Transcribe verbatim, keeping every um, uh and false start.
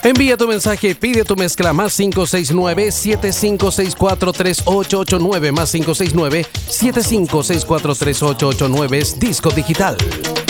Envía tu mensaje, pide tu mezcla más cinco seis nueve, siete cinco seis cuatro, tres ocho ocho nueve más cinco seis nueve, siete cinco seis cuatro, tres ocho ocho nueve es Disco Digital.